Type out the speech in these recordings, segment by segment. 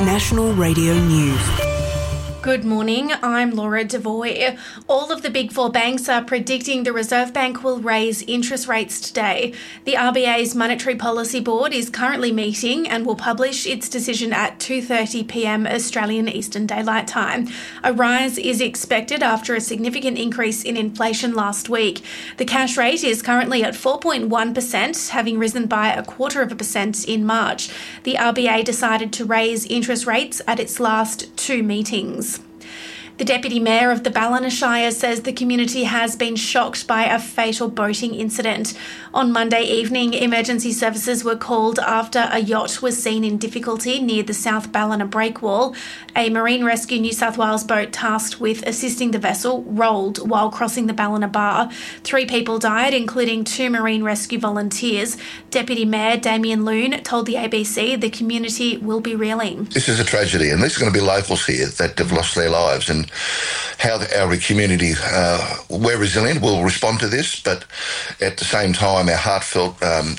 National Radio News. Good morning, I'm Laura Devoy. All of the big four banks are predicting the Reserve Bank will raise interest rates today. The RBA's Monetary Policy Board is currently meeting and will publish its decision at 2:30 p.m. Australian Eastern Daylight Time. A rise is expected after a significant increase in inflation last week. The cash rate is currently at 4.1%, having risen by 0.25% in March. The RBA decided to raise interest rates at its last two meetings. The Deputy Mayor of the Ballina Shire says the community has been shocked by a fatal boating incident. On Monday evening, emergency services were called after a yacht was seen in difficulty near the South Ballina breakwall. A Marine Rescue New South Wales boat tasked with assisting the vessel rolled while crossing the Ballina Bar. 3 people died, including 2 Marine Rescue volunteers. Deputy Mayor Damien Loon told the ABC the community will be reeling. This is a tragedy, and there's going to be locals here that have lost their lives, and how our community, we're resilient, we'll respond to this, but at the same time, our heartfelt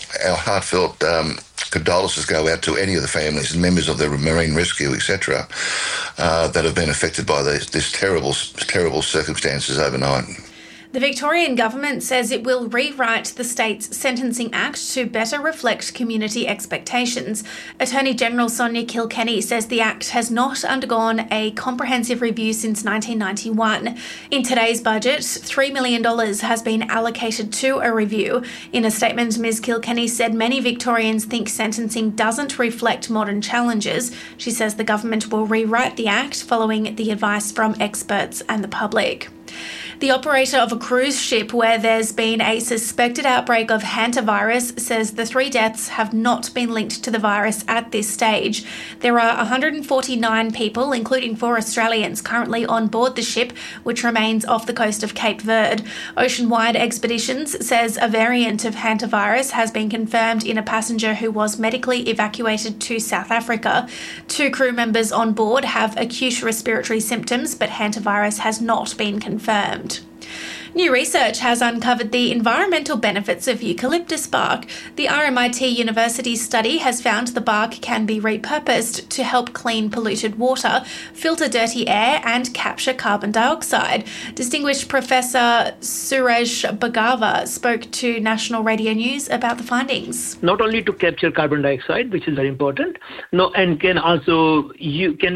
condolences go out to any of the families and members of the Marine Rescue, etc., that have been affected by this terrible circumstances overnight. The Victorian government says it will rewrite the state's Sentencing Act to better reflect community expectations. Attorney General Sonia Kilkenny says the Act has not undergone a comprehensive review since 1991. In today's budget, $3 million has been allocated to a review. In a statement, Ms Kilkenny said many Victorians think sentencing doesn't reflect modern challenges. She says the government will rewrite the Act following the advice from experts and the public. The operator of a cruise ship where there's been a suspected outbreak of hantavirus says the 3 deaths have not been linked to the virus at this stage. There are 149 people, including 4 Australians, currently on board the ship, which remains off the coast of Cape Verde. Oceanwide Expeditions says a variant of hantavirus has been confirmed in a passenger who was medically evacuated to South Africa. 2 crew members on board have acute respiratory symptoms, but hantavirus has not been confirmed. New research has uncovered the environmental benefits of eucalyptus bark. The RMIT University study has found the bark can be repurposed to help clean polluted water, filter dirty air and capture carbon dioxide. Distinguished Professor Suresh Bhagava spoke to National Radio News about the findings. Not only to capture carbon dioxide, which is very important, and can also be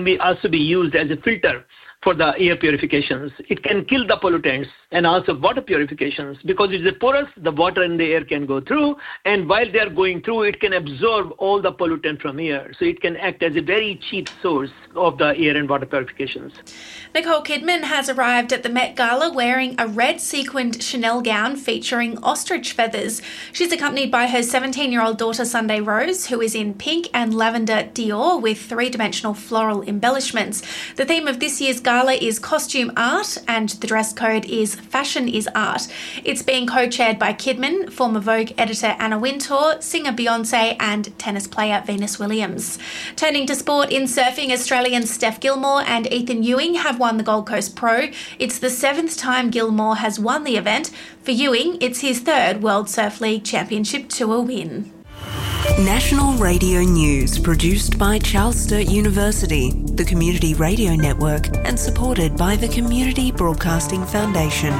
used as a filter for the air purifications. It can kill the pollutants and also water purifications because it's a porous, the water and the air can go through, and while they are going through, it can absorb all the pollutant from air. So it can act as a very cheap source of the air and water purifications. Nicole Kidman has arrived at the Met Gala wearing a red sequined Chanel gown featuring ostrich feathers. She's accompanied by her 17-year-old daughter Sunday Rose, who is in pink and lavender Dior with 3-dimensional floral embellishments. The theme of this year's gala is costume art, and the dress code is fashion is art. It's being co-chaired by Kidman, former Vogue editor Anna Wintour, singer Beyonce and tennis player Venus Williams. Turning to sport, in surfing, Australians Steph Gilmore and Ethan Ewing have won the Gold Coast Pro. It's the 7th time Gilmore has won the event. For Ewing, it's his 3rd World Surf League Championship Tour win. National Radio News, produced by Charles Sturt University, the Community Radio Network, and supported by the Community Broadcasting Foundation.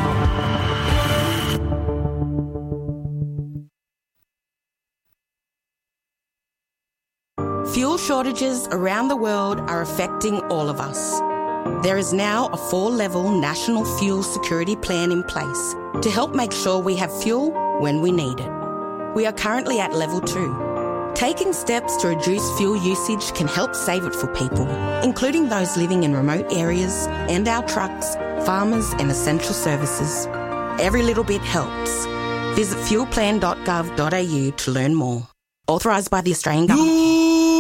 Fuel shortages around the world are affecting all of us. There is now a 4-level national fuel security plan in place to help make sure we have fuel when we need it. We are currently at level 2. Taking steps to reduce fuel usage can help save it for people, including those living in remote areas and our trucks, farmers and essential services. Every little bit helps. Visit fuelplan.gov.au to learn more. Authorised by the Australian Government.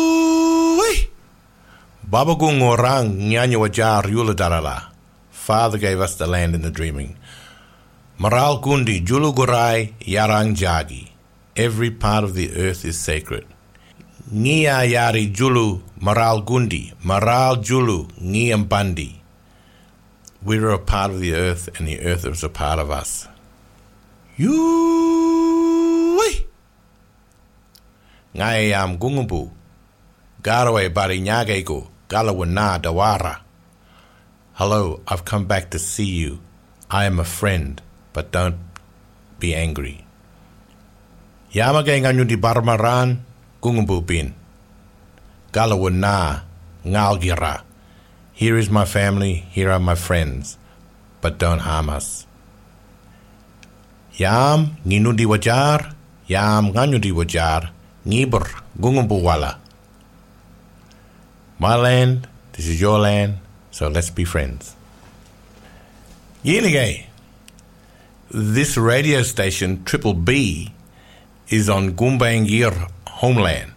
Babagung orang nyanyi wajar yula darala. Father gave us the land in the dreaming. Maral kundi julu gurai yarang jagi. Every part of the earth is sacred. Ngia yari julu maral gundi, maral julu ngiambandi. We're a part of the earth, and the earth is a part of us. Yui! Ngai gungumbu. Garaway bari nyagego. Galawana Dawara. Hello, I've come back to see you. I am a friend, but don't be angry. Yama kay nganyo di Barmaran, Gungubupin. Galawana Ngalgira. Here is my family, here are my friends, but don't harm us. Yam nginundi wajar, yam nganyudi wajar, ngibur gungumbuwala. My land, this is your land, so let's be friends. Yenigay, this radio station, Triple B, is on Gumbaynggirr homeland.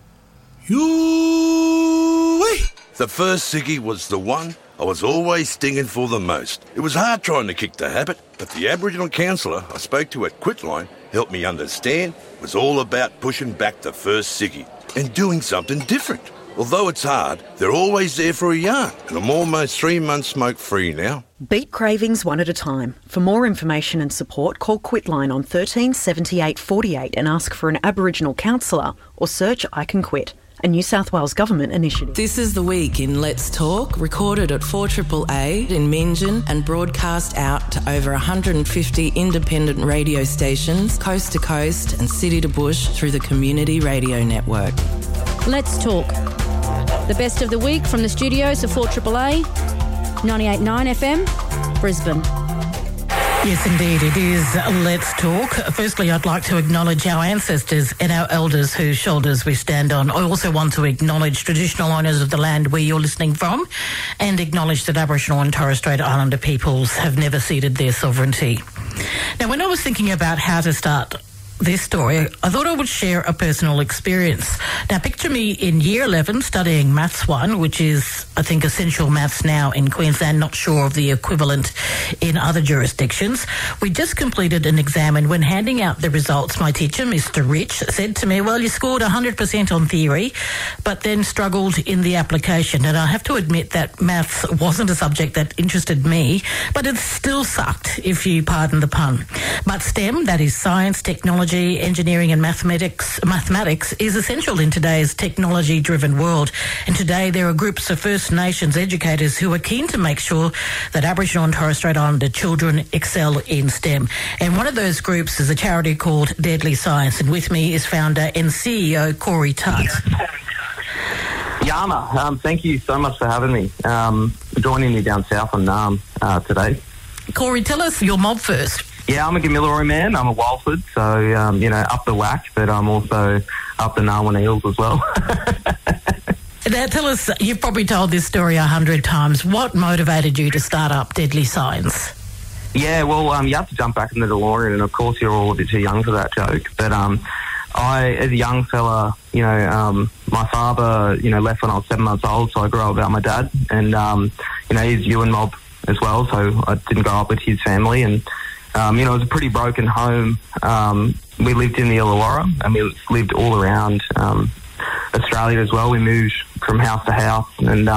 The first ciggy was the one I was always stinging for the most. It was hard trying to kick the habit, but the Aboriginal counsellor I spoke to at Quitline helped me understand it was all about pushing back the first ciggy and doing something different. Although it's hard, they're always there for a yarn, and I'm almost 3 months smoke-free now. Beat cravings one at a time. For more information and support, call Quitline on 13 78 48 and ask for an Aboriginal counsellor or search I Can Quit, a New South Wales Government initiative. This is The Week in Let's Talk, recorded at 4AAA in Meanjin and broadcast out to over 150 independent radio stations, coast to coast and city to bush through the Community Radio Network. Let's Talk. The best of the week from the studios of 4AAA, 98.9 FM, Brisbane. Yes, indeed, it is Let's Talk. Firstly, I'd like to acknowledge our ancestors and our elders whose shoulders we stand on. I also want to acknowledge traditional owners of the land where you're listening from and acknowledge that Aboriginal and Torres Strait Islander peoples have never ceded their sovereignty. Now, when I was thinking about how to start this story, I thought I would share a personal experience. Now, picture me in Year 11 studying Maths 1, which is, I think, essential maths now in Queensland, not sure of the equivalent in other jurisdictions. We just completed an exam, and when handing out the results, my teacher, Mr. Rich, said to me, well, you scored 100% on theory, but then struggled in the application. And I have to admit that maths wasn't a subject that interested me, but it still sucked, if you pardon the pun. But STEM, that is science, technology, engineering and mathematics is essential in today's technology-driven world. And today there are groups of First Nations educators who are keen to make sure that Aboriginal and Torres Strait Islander children excel in STEM. And one of those groups is a charity called Deadly Science. And with me is founder and CEO Corey Tutt. Yama, thank you so much for having me, joining me down south on Naarm today. Corey, tell us your mob first. Yeah, I'm a Gamilaroi man. I'm a Walford, so, up the whack, but I'm also up the Narwhal Eels as well. Now, tell us, you've probably told this story 100 times. What motivated you to start up Deadly Science? Yeah, well, you have to jump back in the DeLorean, and of course you're all a bit too young for that joke. But I, as a young fella, my father, left when I was 7 months old, so I grew up without my dad. And, he's Yuin mob as well, so I didn't grow up with his family. And it was a pretty broken home. We lived in the Illawarra, and we lived all around Australia as well. We moved from house to house, and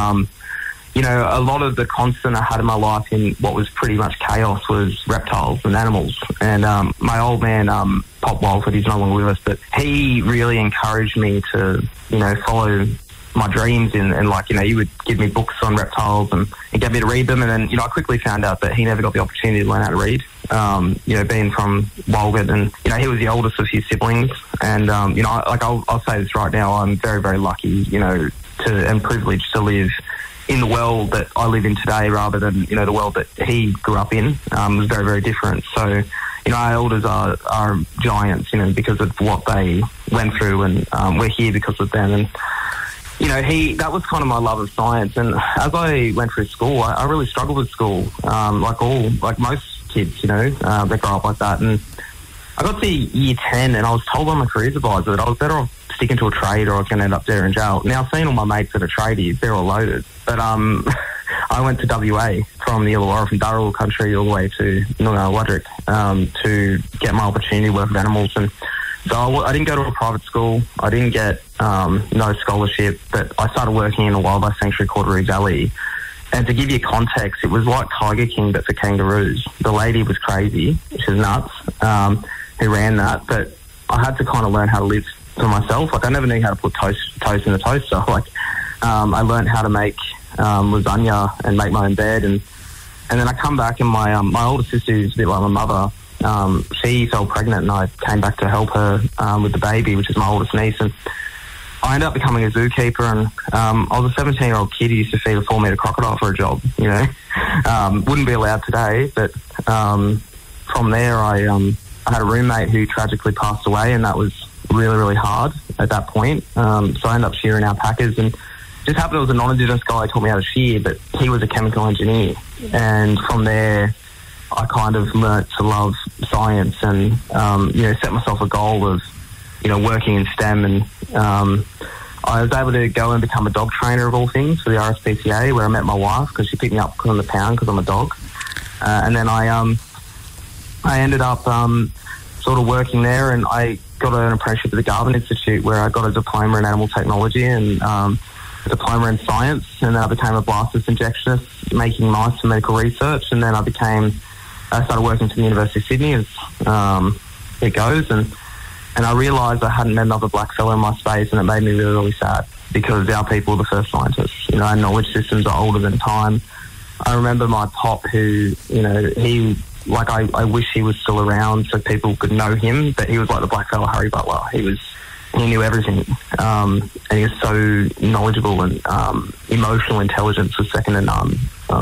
a lot of the constant I had in my life in what was pretty much chaos was reptiles and animals. And my old man, Pop Walford, he's no longer with us, but he really encouraged me to, follow my dreams and he would give me books on reptiles and he gave me to read them. And then, I quickly found out that he never got the opportunity to learn how to read, being from Walgett, and, he was the oldest of his siblings. And, I'll say this right now, I'm very, very lucky, and privileged to live in the world that I live in today rather than, the world that he grew up in. Was very, very different. So, our elders are giants, because of what they went through, and we're here because of them. And, that was kind of my love of science. And as I went through school, I really struggled with school, like most kids, that grow up like that. And I got to year 10 and I was told by my careers advisor that I was better off sticking to a trade or I was going to end up there in jail. Now, seeing all my mates that are tradies, they're all loaded. But I went to WA from the Illawarra, from Darrell country all the way to Noongar to get my opportunity to work with animals. And so I didn't go to a private school. I didn't get no scholarship, but I started working in a wildlife sanctuary called Roo Valley. And to give you context, it was like Tiger King, but for kangaroos. The lady was crazy, which is nuts, who ran that. But I had to kind of learn how to live for myself. I never knew how to put toast in the toaster. I learned how to make lasagna and make my own bed. And then I come back, and my older sister, who's a bit like my mother, she fell pregnant, and I came back to help her with the baby, which is my oldest niece. And I ended up becoming a zookeeper, and I was a 17-year-old kid who used to feed a 4-metre crocodile for a job, you know. Wouldn't be allowed today, but from there I had a roommate who tragically passed away, and that was really, really hard at that point. So I ended up shearing alpacas, and just happened it was a non-Indigenous guy who taught me how to shear, but he was a chemical engineer. And from there, I kind of learnt to love science and, set myself a goal of, working in STEM. And I was able to go and become a dog trainer of all things for the RSPCA, where I met my wife because she picked me up on the pound because I'm a dog. And then I ended up sort of working there, and I got an apprenticeship at the Garvan Institute, where I got a diploma in animal technology and a diploma in science, and then I became a blasters injectionist, making mice for medical research, and then I started working for the University of Sydney as it goes, and I realised I hadn't met another black fellow in my space, and it made me really, really sad, because our people are the first scientists. Our knowledge systems are older than time. I remember my pop, who, I wish he was still around so people could know him, but he was like the black fellow Harry Butler. He knew everything, and he was so knowledgeable, and emotional intelligence was second to none.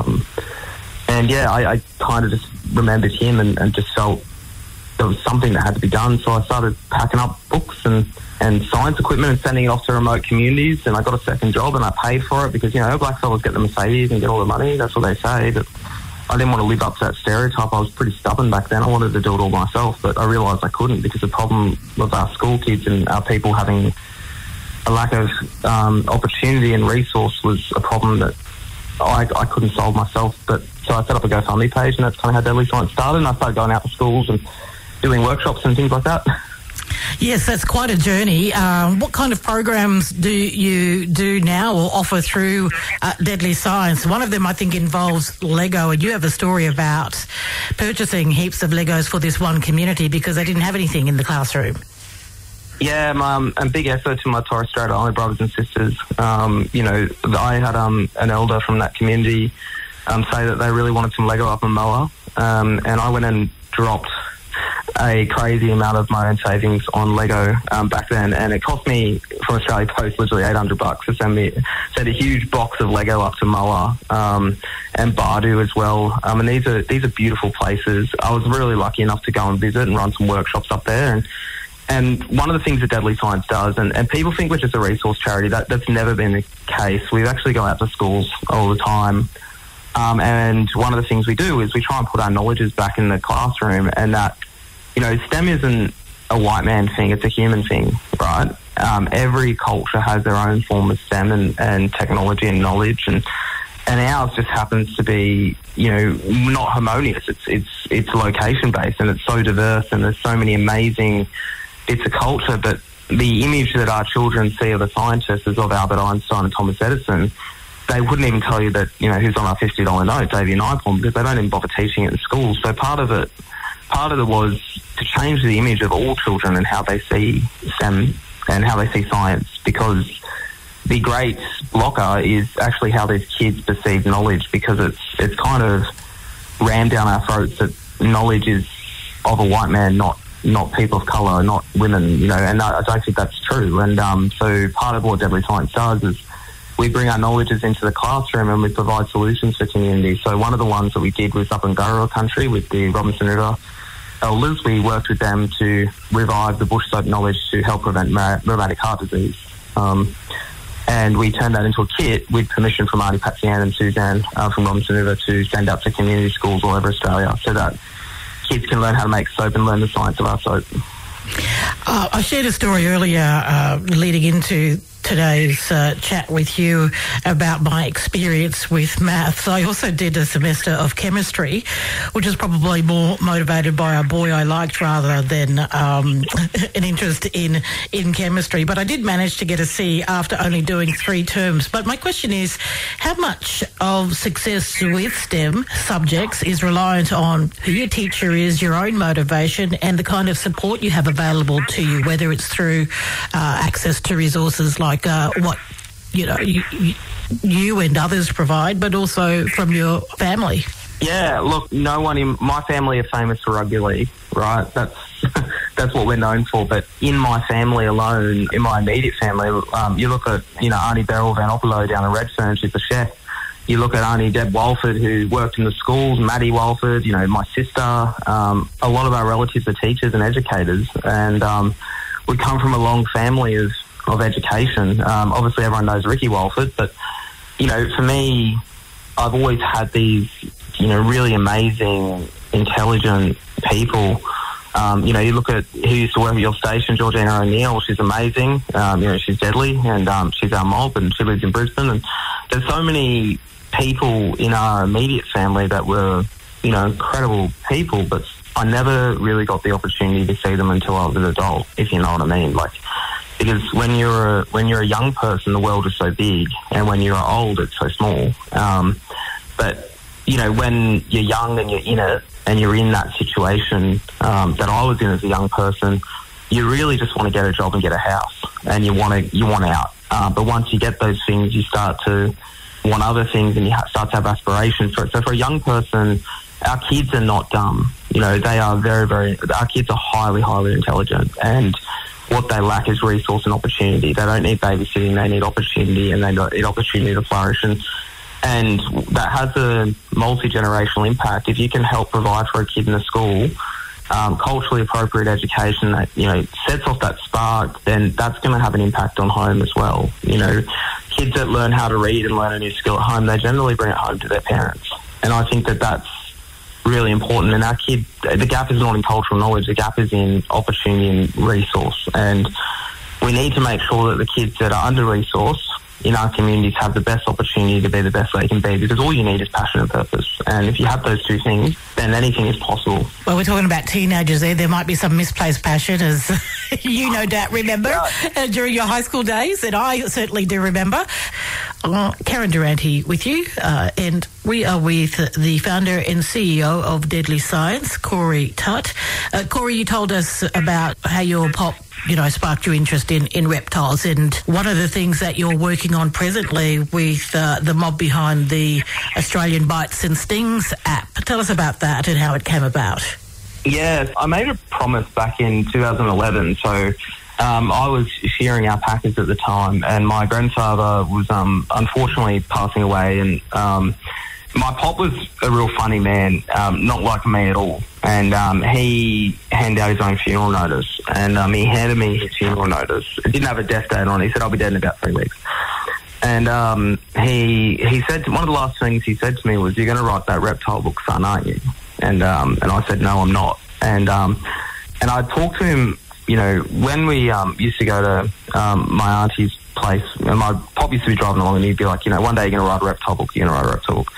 I kind of just remembered him and just felt there was something that had to be done. So I started packing up books and science equipment and sending it off to remote communities, and I got a second job, and I paid for it because, black fellas get the Mercedes and get all the money. That's what they say. But I didn't want to live up to that stereotype. I was pretty stubborn back then. I wanted to do it all myself, but I realised I couldn't, because the problem with our school kids and our people having a lack of opportunity and resource was a problem that I couldn't solve myself. But so I set up a GoFundMe page, and that's kind of how Deadly Science started, and I started going out to schools and doing workshops and things like that. Yes, that's quite a journey. What kind of programs do you do now or offer through Deadly Science? One of them, I think, involves Lego, and you have a story about purchasing heaps of Legos for this one community because they didn't have anything in the classroom. Yeah, a big effort to my Torres Strait Islander brothers and sisters. I had an elder from that community say that they really wanted some Lego up and mower, and I went and dropped a crazy amount of my own savings on Lego back then, and it cost me from Australia Post literally $800 to send a huge box of Lego up to Moa and Bardu as well. And these are beautiful places. I was really lucky enough to go and visit and run some workshops up there, and one of the things that Deadly Science does, and people think we're just a resource charity, that's never been the case. We actually go out to schools all the time, and one of the things we do is we try and put our knowledges back in the classroom, and that, STEM isn't a white man thing, it's a human thing, right? Every culture has their own form of STEM and technology and knowledge, and ours just happens to be, not harmonious. It's location based, and it's so diverse, and there's so many amazing bits of culture, but the image that our children see of the scientists is of Albert Einstein and Thomas Edison. They wouldn't even tell you that, who's on our $50 note, Xavier Naipaul, because they don't even bother teaching it in schools. So part of it was to change the image of all children and how they see STEM and how they see science, because the great blocker is actually how these kids perceive knowledge, because it's kind of rammed down our throats that knowledge is of a white man, not people of colour, not women, and I don't think that's true. And so part of what Deadly Science does is we bring our knowledges into the classroom and we provide solutions for communities. So one of the ones that we did was up in Gurrowa country with the Robinson River elders. We worked with them to revive the bush soap knowledge to help prevent rheumatic heart disease. And we turned that into a kit with permission from Artie Patsian and Suzanne from Robinson River to send out to community schools all over Australia, so that kids can learn how to make soap and learn the science of our soap. I shared a story earlier leading into today's chat with you about my experience with maths. I also did a semester of chemistry, which is probably more motivated by a boy I liked rather than an interest in chemistry. But I did manage to get a C after only doing 3 terms. But my question is, how much of success with STEM subjects is reliant on who your teacher is, your own motivation, and the kind of support you have available to you, whether it's through access to resources like what you and others provide, but also from your family. Yeah, look, no one in my family are famous for rugby league, right? That's what we're known for. But in my family alone, in my immediate family, you look at, Auntie Beryl Van Opperlo down in Redfern, she's a chef. You look at Auntie Deb Walford, who worked in the schools, Maddie Walford, my sister. A lot of our relatives are teachers and educators. And we come from a long family of education. Obviously, everyone knows Ricky Walford. But, for me, I've always had these, really amazing, intelligent people. You look at who used to work at your station, Georgina O'Neill, she's amazing. She's deadly, and she's our mob, and she lives in Brisbane. And there's so many people in our immediate family that were, incredible people, but I never really got the opportunity to see them until I was an adult, if you know what I mean. Because when you're a young person, the world is so big, and when you're old, it's so small. But when you're young and you're in it, and you're in that situation that I was in as a young person, you really just want to get a job and get a house, and you want out. But once you get those things, you start to want other things, and you start to have aspirations for it. So for a young person, our kids are not dumb. They are very, very. Our kids are highly, highly intelligent, and what they lack is resource and opportunity. They don't need babysitting; they need opportunity, and they need opportunity to flourish. And that has a multi-generational impact. If you can help provide for a kid in a school, culturally appropriate education that, sets off that spark, then that's going to have an impact on home as well. Kids that learn how to read and learn a new skill at home, they generally bring it home to their parents. And I think that that's really important. And the gap is not in cultural knowledge, the gap is in opportunity and resource. And we need to make sure that the kids that are under-resourced in our communities have the best opportunity to be the best they can be, because all you need is passion and purpose. And if you have those two things, then anything is possible. Well, we're talking about teenagers there. There might be some misplaced passion, as you no doubt remember during your high school days, and I certainly do remember. Karen Durante with you, and we are with the founder and CEO of Deadly Science, Corey Tutt. Corey, you told us about how your pop sparked your interest in reptiles, and one of the things that you're working on presently with the mob behind the Australian Bites and Stings app. Tell us about that and how it came about. Yes, I made a promise back in 2011. So I was shearing alpacas at the time, and my grandfather was unfortunately passing away, and my pop was a real funny man, not like me at all. And he handed out his own funeral notice, and he handed me his funeral notice. It didn't have a death date on it. He said, "I'll be dead in about 3 weeks." And he said, one of the last things he said to me was, "You're going to write that reptile book, son, aren't you?" And I said, "No, I'm not." And I talked to him, when we used to go to my auntie's place, and my pop used to be driving along, and he'd be like, "One day you're going to write a reptile book, you're going to write a reptile book."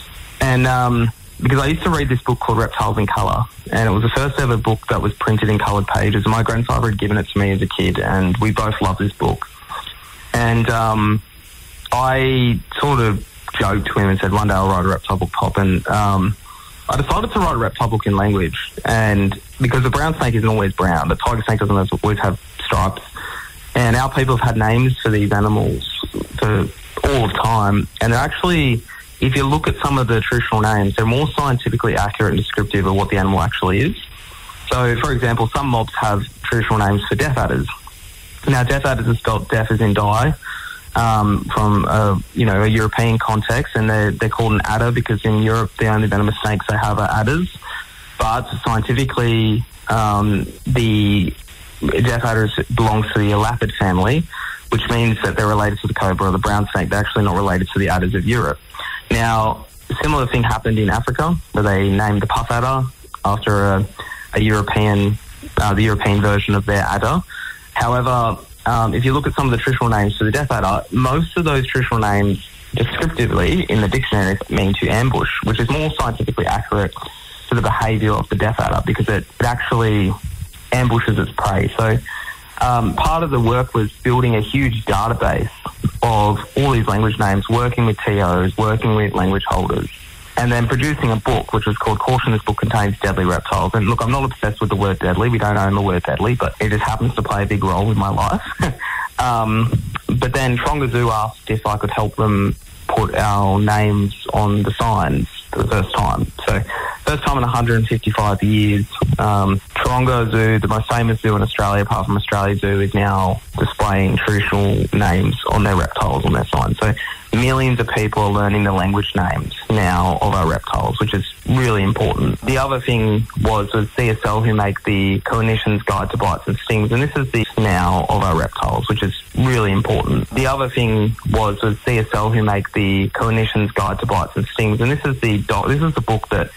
And because I used to read this book called Reptiles in Colour, and it was the first ever book that was printed in coloured pages. My grandfather had given it to me as a kid, and we both loved this book. And I sort of joked to him and said, one day I'll write a reptile book, Pop. And I decided to write a reptile book in language, and because the brown snake isn't always brown, the tiger snake doesn't always have stripes, and our people have had names for these animals for all of time, and they're actually, if you look at some of the traditional names, they're more scientifically accurate and descriptive of what the animal actually is. So, for example, some mobs have traditional names for death adders. Now, death adders are spelled death as in die, from a European context, and they're called an adder because in Europe the only venomous snakes they have are adders. But scientifically, the death adders belongs to the elapid family, which means that they're related to the cobra or the brown snake. They're actually not related to the adders of Europe. Now, a similar thing happened in Africa, where they named the puff adder after the European version of their adder. However, if you look at some of the traditional names for the death adder, most of those traditional names descriptively in the dictionary mean to ambush, which is more scientifically accurate to the behaviour of the death adder because it actually ambushes its prey. So part of the work was building a huge database of all these language names, working with TOs, working with language holders, and then producing a book which was called Caution, This Book Contains Deadly Reptiles. And look, I'm not obsessed with the word deadly. We don't own the word deadly, but it just happens to play a big role in my life. But then Taronga Zoo asked if I could help them put our names on the signs for the first time. So first time in 155 years. Taronga Zoo, the most famous zoo in Australia, apart from Australia Zoo, is now displaying traditional names on their reptiles on their signs. So millions of people are learning the language names now of our reptiles, which is really important. The other thing was CSL, who make the Clinician's Guide to Bites and Stings, and this is the now of our reptiles, which is really important. The other thing was CSL, who make the Clinician's Guide to Bites and Stings, and this is the book that